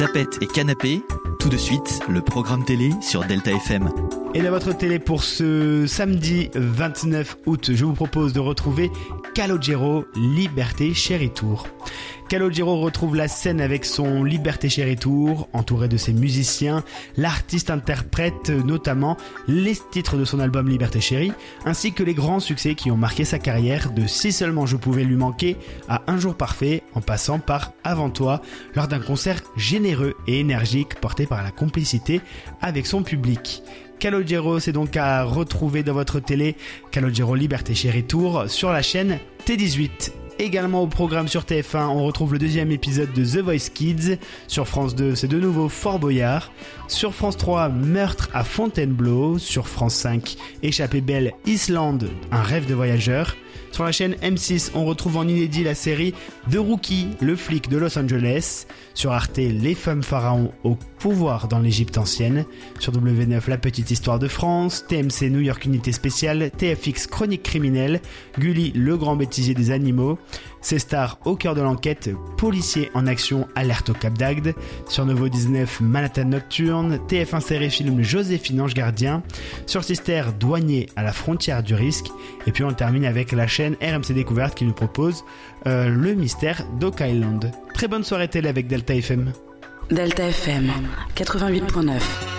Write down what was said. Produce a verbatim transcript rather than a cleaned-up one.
Zapettes et Canapé, tout de suite, le programme télé sur Delta F M. Et dans votre télé pour ce samedi vingt-neuf août, je vous propose de retrouver Calogero, Liberté Chéri Tour. Calogero retrouve la scène avec son Liberté Chéri Tour, entouré de ses musiciens. L'artiste interprète notamment les titres de son album Liberté Chéri, ainsi que les grands succès qui ont marqué sa carrière, de Si seulement je pouvais lui manquer à Un jour parfait, en passant par Avant toi, lors d'un concert généreux et énergique porté par la complicité avec son public. Calogero, c'est donc à retrouver dans votre télé. Calogero Liberté Chéri Tour sur la chaîne T dix-huit. Également au programme sur T F un, on retrouve le deuxième épisode de The Voice Kids. Sur France deux, c'est de nouveau Fort Boyard. Sur France trois, Meurtre à Fontainebleau. Sur France cinq, Échappée belle, Islande, un rêve de voyageur. Sur la chaîne M six, on retrouve en inédit la série The Rookie, le flic de Los Angeles. Sur Arte, Les femmes pharaons au pouvoir dans l'Égypte ancienne. Sur W neuf, La petite histoire de France. T M C, New York unité spéciale. T F X, Chronique criminelle. Gulli, le grand bêtisier des animaux. C-Star, Au cœur de l'enquête, Policier en action, Alerte au Cap d'Agde. Sur Novo dix-neuf, Manhattan Nocturne. T F un série film, Joséphine Ange Gardien. Sur Sister, Douanier à la frontière du risque. Et puis on termine avec la chaîne R M C Découverte qui nous propose euh, le mystère d'Oak Island. Très bonne soirée télé avec Delta F M. Delta F M quatre-vingt-huit virgule neuf.